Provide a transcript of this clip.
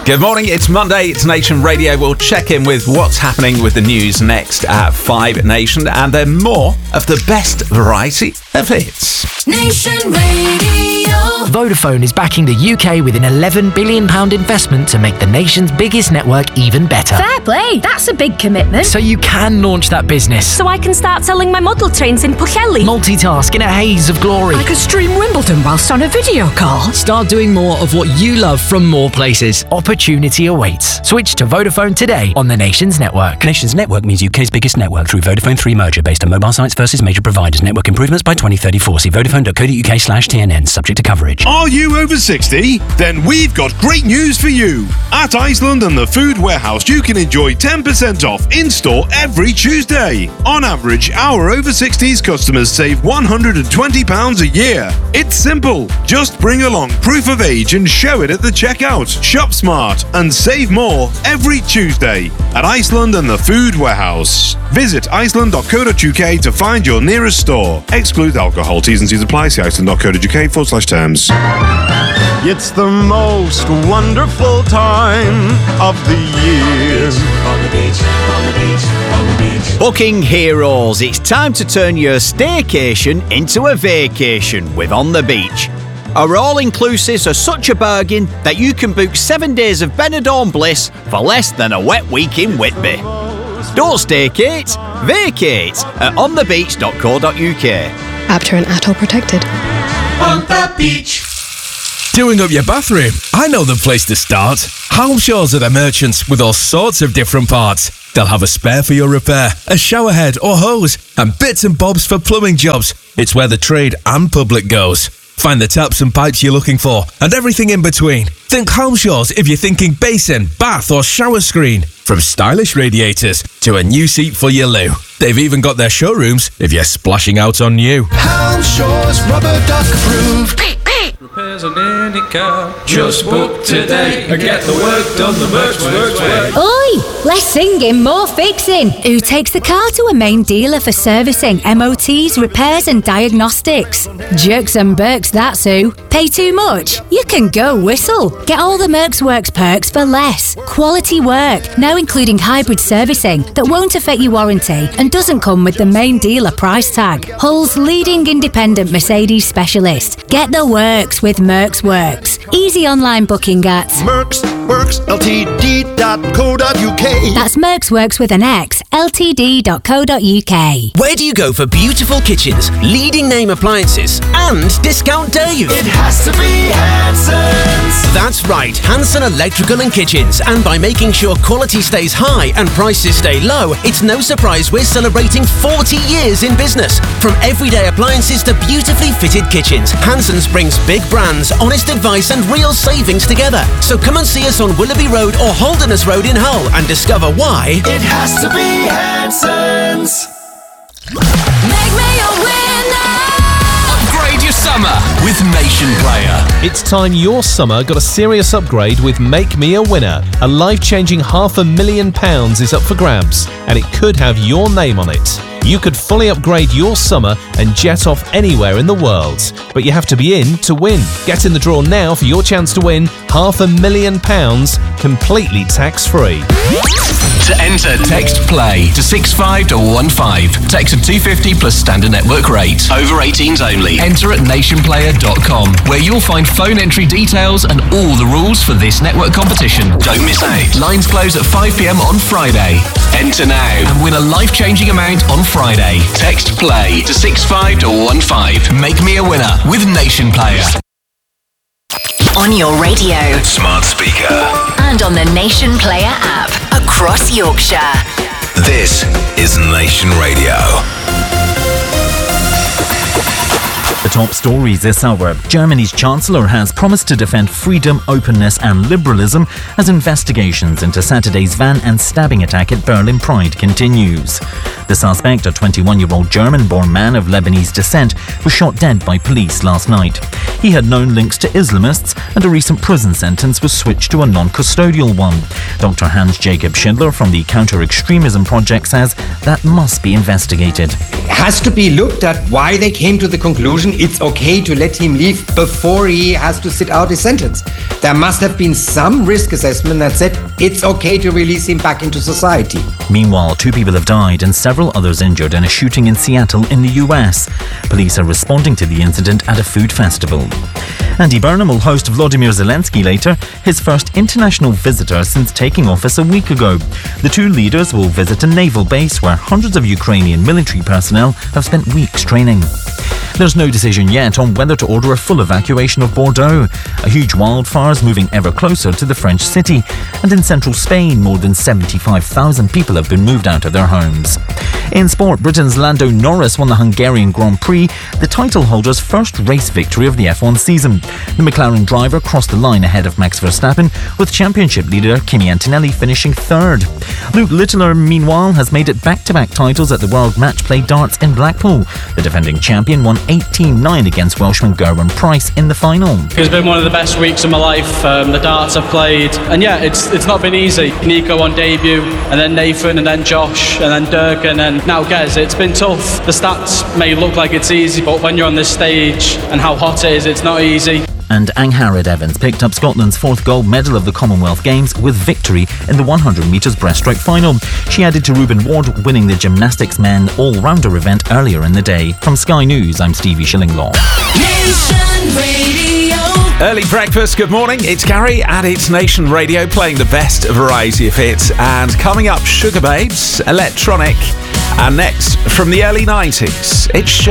Good morning, it's Monday, it's Nation Radio. We'll check in with what's happening with the news next at 5 Nation, and then more of the best variety of hits. Nation Radio. Vodafone is backing the UK with an £11 billion investment to make the nation's biggest network even better. Fair play, that's a big commitment. So you can launch that business. So I can start selling my model trains in Pwllheli. Multitask in a haze of glory. I could stream Wimbledon whilst on a video call. Start doing more of what you love from more places. Opportunity awaits. Switch to Vodafone today on the Nation's network. Nation's network means UK's biggest network through Vodafone 3 merger based on mobile sites versus major providers. Network improvements by 2034. See vodafone.co.uk/TNN. Subject to coverage. Are you over 60? Then we've got great news for you. At Iceland and the Food Warehouse, you can enjoy 10% off in-store every Tuesday. On average, our over 60s customers save £120 a year. It's simple. Just bring along proof of age and show it at the checkout. Shop smart and save more every Tuesday at Iceland and the Food Warehouse. Visit iceland.co.uk to find your nearest store. Exclude alcohol. T's and C's apply. See iceland.co.uk/terms. It's the most wonderful time of the year. On the beach, on the beach, on the beach. Booking heroes, it's time to turn your staycation into a vacation with On the Beach. Our all-inclusives are such a bargain that you can book 7 days of Benidorm bliss for less than a wet week in Whitby. Don't staycate, vacate at onthebeach.co.uk. Apter and ATOL protected. On the beach. Doing up your bathroom? I know the place to start. Halmshaws are the merchants with all sorts of different parts. They'll have a spare for your repair, a shower head or hose, and bits and bobs for plumbing jobs. It's where the trade and public goes. Find the taps and pipes you're looking for, and everything in between. Think Halmshaws if you're thinking basin, bath or shower screen. From stylish radiators to a new seat for your loo. They've even got their showrooms if you're splashing out on new. Halmshaws rubber duck approved. Repairs on any car. Just book today and get the work done the Mercs way. Oi! Less singing, more fixing. Who takes the car to a main dealer for servicing, MOTs, repairs and diagnostics? Jerks and Berks, that's who. Pay too much? You can go whistle. Get all the Mercs Works perks for less. Quality work, now including hybrid servicing that won't affect your warranty and doesn't come with the main dealer price tag. Hull's leading independent Mercedes specialist. Get the works with Mercs Works. Easy online booking at mercsworksltd.co.uk. That's Mercs Works with an X, ltd.co.uk. Where do you go for beautiful kitchens, leading name appliances, and Discount Dave? It has to be Hanson's. That's right, Hanson Electrical and Kitchens. And by making sure quality stays high and prices stay low, it's no surprise we're celebrating 40 years in business. From everyday appliances to beautifully fitted kitchens, Hanson's brings big brands, honest advice and real savings together. So come and see us on Willoughby Road or Holderness Road in Hull and discover why it has to be Hanson's. Make me a winner. Upgrade your summer with Nation Player. It's time your summer got a serious upgrade with Make Me a Winner. A life-changing £500,000 is up for grabs, and it could have your name on it. You could fully upgrade your summer and jet off anywhere in the world. But you have to be in to win. Get in the draw now for your chance to win £500,000 completely tax-free. To enter, text PLAY to 65215. Text of 250 plus standard network rate. Over 18s only. Enter at nationplayer.com, where you'll find phone entry details and all the rules for this network competition. Don't miss out. Lines close at 5 p.m. on Friday. Enter now and win a life-changing amount on Friday. Text PLAY to 65215. Make me a winner with Nation Player. On your radio, smart speaker, and on the Nation Player app across Yorkshire. This is Nation Radio. The top stories this hour. Germany's Chancellor has promised to defend freedom, openness and liberalism as investigations into Saturday's van and stabbing attack at Berlin Pride continues. The suspect, a 21-year-old German-born man of Lebanese descent, was shot dead by police last night. He had known links to Islamists, and a recent prison sentence was switched to a non-custodial one. Dr. Hans-Jacob Schindler from the Counter-Extremism Project says that must be investigated. It has to be looked at why they came to the conclusion think it's okay to let him leave before he has to sit out his sentence. There must have been some risk assessment that said it's okay to release him back into society. Meanwhile, 2 people have died and several others injured in a shooting in Seattle in the US. Police are responding to the incident at a food festival. Andy Burnham will host Volodymyr Zelensky later, his first international visitor since taking office a week ago. The two leaders will visit a naval base where hundreds of Ukrainian military personnel have spent weeks training. There's no decision yet on whether to order a full evacuation of Bordeaux. A huge wildfire is moving ever closer to the French city, and in central Spain, more than 75,000 people have been moved out of their homes. In sport, Britain's Lando Norris won the Hungarian Grand Prix, the title holder's first race victory of the F1 season. The McLaren driver crossed the line ahead of Max Verstappen, with championship leader Kimi Antonelli finishing third. Luke Littler, meanwhile, has made it back-to-back titles at the World Match Play Darts in Blackpool. The defending champion won 18-9 against Welshman Gerwyn Price in the final. It's been one of the best weeks of my life. The darts I've played, and yeah, it's not been easy. Nico on debut, and then Nathan, and then Josh, and then Dirk, and then now Gez. It's been tough. The stats may look like it's easy, but when you're on this stage and how hot it is, it's not easy. And Angharad Evans picked up Scotland's 4th gold medal of the Commonwealth Games with victory in the 100 metres breaststroke final. She added to Ruben Ward winning the gymnastics men all-rounder event earlier in the day. From Sky News, I'm Stevie Shillinglaw. Nation Radio. Early breakfast, good morning. It's Gary and it's Nation Radio playing the best variety of hits. And coming up, Sugar Babes, Electronic. And next, from the early 90s, it's